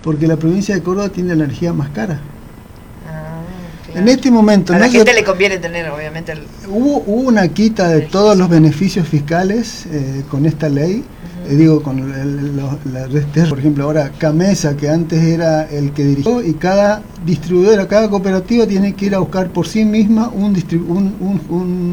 porque la provincia de Córdoba tiene la energía más cara. Claro. En este momento a la gente le conviene tener, obviamente, hubo una quita de todos los beneficios fiscales con esta ley. Digo, con por ejemplo, ahora Camesa, que antes era el que dirigió, y cada distribuidora, cada cooperativa tiene que ir a buscar por sí misma un